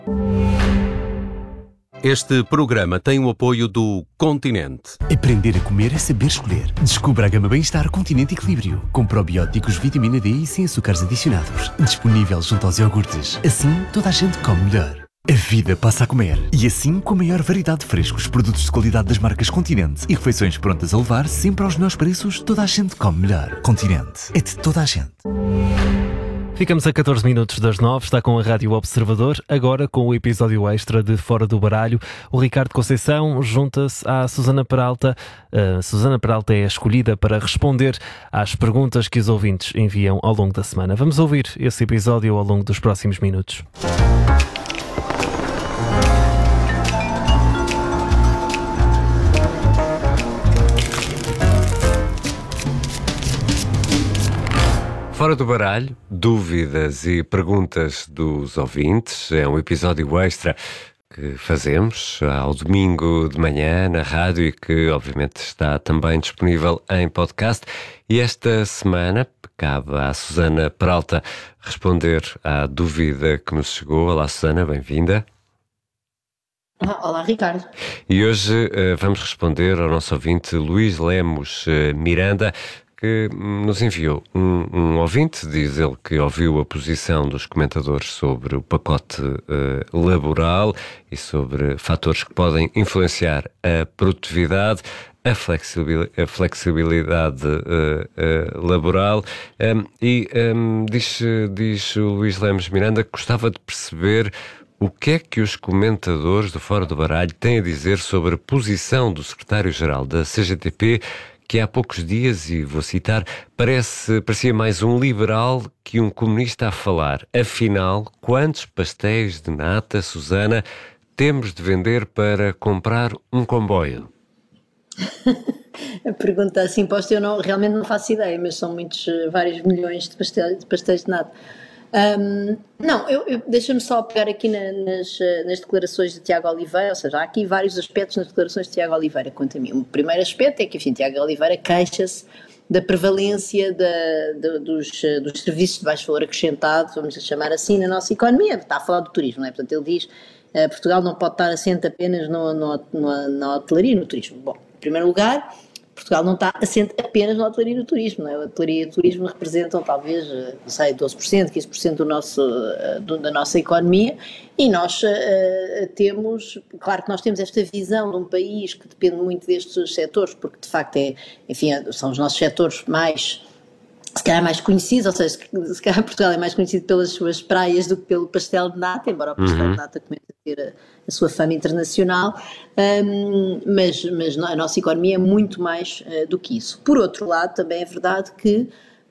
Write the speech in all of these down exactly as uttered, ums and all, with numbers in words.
Este programa tem o apoio do Continente. Aprender a comer é saber escolher. Descubra a gama Bem-Estar Continente Equilíbrio, com probióticos, vitamina D e sem açúcares adicionados. Disponível junto aos iogurtes. Assim, toda a gente come melhor. A vida passa a comer. E assim, com a maior variedade de frescos, produtos de qualidade das marcas Continente e refeições prontas a levar, sempre aos melhores preços, toda a gente come melhor. Continente. É de toda a gente. Ficamos a catorze minutos das nove, está com a Rádio Observador, agora com o episódio extra de Fora do Baralho. O Ricardo Conceição junta-se à Susana Peralta. A Susana Peralta é escolhida para responder às perguntas que os ouvintes enviam ao longo da semana. Vamos ouvir esse episódio ao longo dos próximos minutos. Fora do Baralho, dúvidas e perguntas dos ouvintes. É um episódio extra que fazemos ao domingo de manhã na rádio e que obviamente está também disponível em podcast. E esta semana cabe à Susana Peralta responder à dúvida que nos chegou. Olá Susana, bem-vinda. Olá Ricardo. E hoje uh, vamos responder ao nosso ouvinte Luís Lemos uh, Miranda, que nos enviou um, um ouvinte. Diz ele que ouviu a posição dos comentadores sobre o pacote uh, laboral e sobre fatores que podem influenciar a produtividade, a flexibilidade, a flexibilidade uh, uh, laboral um, e um, diz, diz o Luís Lemos Miranda que gostava de perceber o que é que os comentadores do Fora do Baralho têm a dizer sobre a posição do secretário-geral da C G T P, que há poucos dias, e vou citar, parece, parecia mais um liberal que um comunista a falar. Afinal, quantos pastéis de nata, Susana, temos de vender para comprar um comboio? A pergunta assim posta eu não, realmente não faço ideia, mas são muitos, vários milhões de pastéis de, pastéis de nata. Um, não, eu, eu, deixa-me só pegar aqui na, nas, nas declarações de Tiago Oliveira, ou seja, há aqui vários aspectos nas declarações de Tiago Oliveira quanto a mim. O primeiro aspecto é que, enfim, Tiago Oliveira queixa-se da prevalência da, da, dos, dos serviços de baixo valor acrescentado, vamos chamar assim, na nossa economia. Está a falar do turismo, não é? Portanto, ele diz que uh, Portugal não pode estar assente apenas no, no, no, na hotelaria e no turismo. Bom, em primeiro lugar, Portugal não está assente apenas na hotelaria e no turismo, não é? A hotelaria e o turismo representam talvez, não sei, doze por cento, quinze por cento do nosso, do, da nossa economia, e nós uh, temos, claro que nós temos esta visão de um país que depende muito destes setores, porque de facto é, enfim, são os nossos setores mais, se calhar mais conhecidos, ou seja, se calhar Portugal é mais conhecido pelas suas praias do que pelo pastel de nata, embora o pastel Uhum. de nata comece a ter a, a sua fama internacional, um, mas, mas a nossa economia é muito mais uh, do que isso. Por outro lado, também é verdade que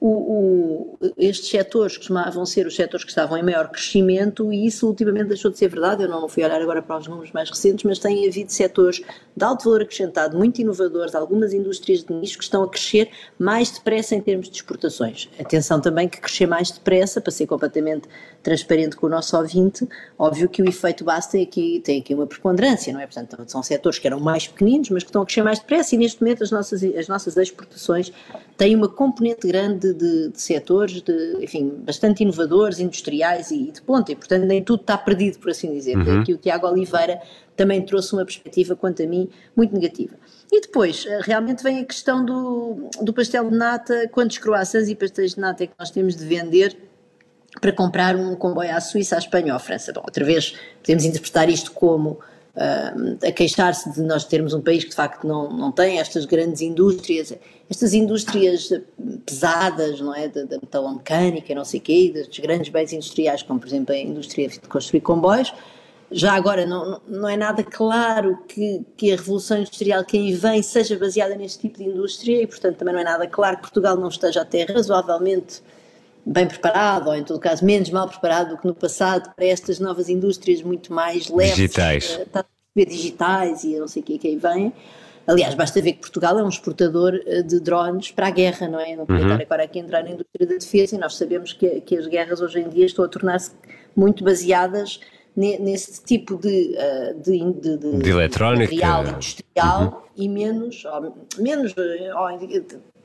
o, o, estes setores costumavam ser os setores que estavam em maior crescimento, e isso ultimamente deixou de ser verdade. Eu não fui olhar agora para os números mais recentes, mas tem havido setores de alto valor acrescentado, muito inovadores, algumas indústrias de nicho que estão a crescer mais depressa em termos de exportações. Atenção também que crescer mais depressa, para ser completamente transparente com o nosso ouvinte, óbvio que o efeito base tem aqui, tem aqui uma preponderância, não é? Portanto, são setores que eram mais pequeninos, mas que estão a crescer mais depressa, e neste momento as nossas, as nossas exportações têm uma componente grande de, de setores, de, enfim, bastante inovadores, industriais e de ponta, e portanto nem tudo está perdido, por assim dizer. Uhum. Aqui o Tiago Oliveira também trouxe uma perspectiva, quanto a mim, muito negativa. E depois, realmente vem a questão do, do pastel de nata, quantos croissants e pastéis de nata é que nós temos de vender para comprar um comboio à Suíça, à Espanha ou à França. Bom, outra vez podemos interpretar isto como uh, a queixar-se de nós termos um país que de facto não, não tem estas grandes indústrias, estas indústrias pesadas, não é, da, da metalomecânica, não sei o quê, dos grandes bens industriais, como por exemplo a indústria de construir comboios. Já agora não, não é nada claro que, que a revolução industrial que aí vem seja baseada neste tipo de indústria, e portanto também não é nada claro que Portugal não esteja até razoavelmente bem preparado, ou em todo caso menos mal preparado do que no passado, para estas novas indústrias muito mais leves, digitais, uh, digitais e não sei o que, que aí vem. Aliás, basta ver que Portugal é um exportador de drones para a guerra, não é? Eu não queria uhum. estar agora aqui a entrar na indústria da defesa, e nós sabemos que, que as guerras hoje em dia estão a tornar-se muito baseadas nesse tipo de, de, de, de, de eletrónica, material industrial, uhum. e menos, ou, menos ou,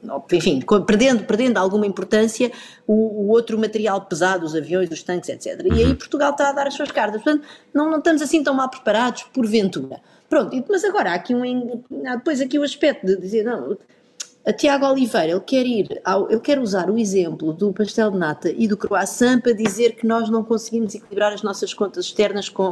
enfim, perdendo, perdendo alguma importância o, o outro material pesado, os aviões, os tanques, etcétera. E aí Portugal está a dar as suas cartas, portanto não, não estamos assim tão mal preparados, porventura. Pronto, mas agora há aqui um, há depois aqui o aspecto de dizer, não, a Tiago Oliveira, ele quer ir, ao, ele quer usar o exemplo do pastel de nata e do croissant para dizer que nós não conseguimos equilibrar as nossas contas externas com,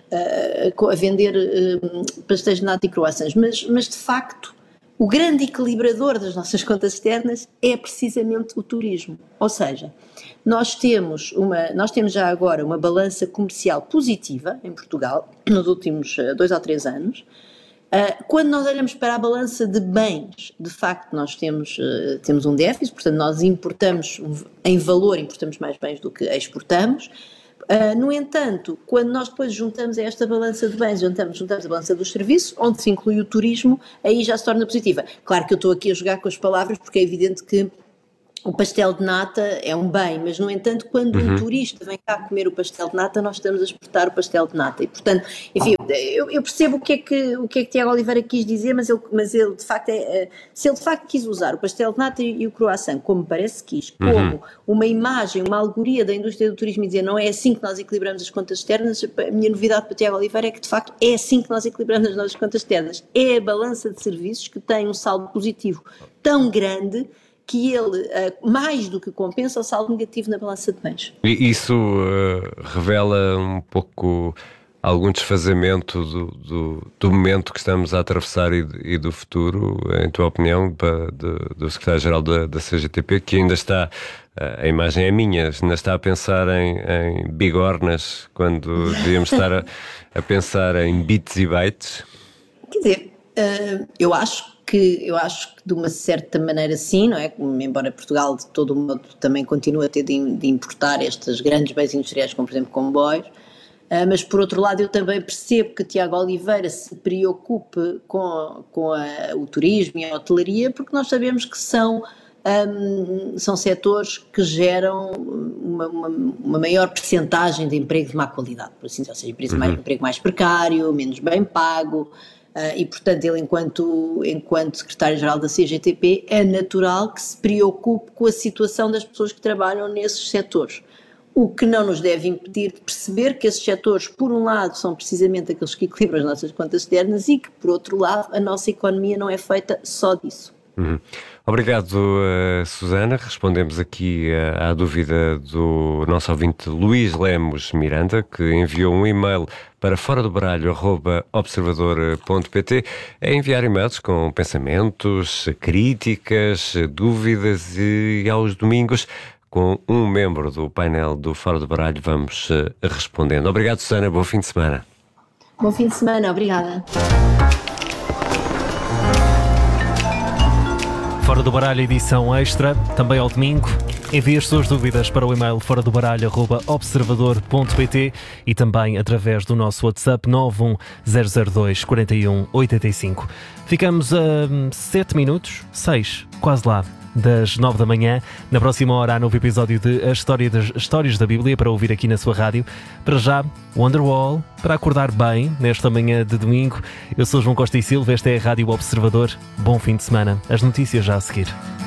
uh, com a vender uh, pastéis de nata e croissants, mas, mas de facto o grande equilibrador das nossas contas externas é precisamente o turismo, ou seja, nós temos, uma, nós temos já agora uma balança comercial positiva em Portugal, nos últimos uh, dois ou três anos. Uh, quando nós olhamos para a balança de bens, de facto nós temos, uh, temos um déficit, portanto nós importamos, em valor importamos mais bens do que exportamos. Uh, no entanto, quando nós depois juntamos a esta balança de bens, juntamos, juntamos a balança dos serviços, onde se inclui o turismo, aí já se torna positiva. Claro que eu estou aqui a jogar com as palavras, porque é evidente que o pastel de nata é um bem, mas no entanto quando uhum. um turista vem cá comer o pastel de nata, nós estamos a exportar o pastel de nata e portanto, enfim, eu, eu percebo o que é que o que é que Tiago Oliveira quis dizer, mas ele, mas ele de facto, é, se ele de facto quis usar o pastel de nata e, e o croissant, como parece que quis, como uhum. uma imagem, uma alegoria da indústria do turismo e dizer não é assim que nós equilibramos as contas externas, a minha novidade para Tiago Oliveira é que de facto é assim que nós equilibramos as nossas contas externas, é a balança de serviços que tem um saldo positivo tão grande que ele, uh, mais do que compensa o saldo negativo na balança de bens. E isso uh, revela um pouco algum desfazamento do, do, do momento que estamos a atravessar e, e do futuro, em tua opinião, para, do, do secretário-geral da, da C G T P, que ainda está, uh, a imagem é minha, ainda está a pensar em, em bigornas, quando devíamos estar a, a pensar em bits e bytes? Quer dizer, uh, eu acho que eu acho que de uma certa maneira sim, não é? Embora Portugal de todo modo também continue a ter de, de importar estes grandes bens industriais, como por exemplo comboios, uh, mas por outro lado eu também percebo que Tiago Oliveira se preocupe com, com a, o turismo e a hotelaria, porque nós sabemos que são, um, são setores que geram uma, uma, uma maior percentagem de emprego de má qualidade, por assim dizer, ou seja, emprego, mais, emprego mais precário, menos bem pago. Uh, e, portanto, ele, enquanto, enquanto secretário-geral da C G T P, é natural que se preocupe com a situação das pessoas que trabalham nesses setores. O que não nos deve impedir de perceber que esses setores, por um lado, são precisamente aqueles que equilibram as nossas contas externas e que, por outro lado, a nossa economia não é feita só disso. Uhum. Obrigado, uh, Susana. Respondemos aqui uh, à dúvida do nosso ouvinte Luís Lemos Miranda, que enviou um e-mail para fora do baralho arroba observador ponto pt. É enviar e-mails com pensamentos, críticas, dúvidas, e aos domingos, com um membro do painel do Fora do Baralho, vamos uh, respondendo. Obrigado, Susana. Bom fim de semana. Bom fim de semana. Obrigada. Fora do Baralho, edição extra, também ao domingo. Envie as suas dúvidas para o e-mail fora do baralho arroba observador ponto pt e também através do nosso WhatsApp nove um zero zero dois quatro um oito cinco. Ficamos a sete minutos, seis, quase lá, das nove da manhã. Na próxima hora há novo episódio de A História das Histórias da Bíblia para ouvir aqui na sua rádio. Para já, Wonderwall, para acordar bem nesta manhã de domingo. Eu sou João Costa e Silva, esta é a Rádio Observador. Bom fim de semana. As notícias já a seguir.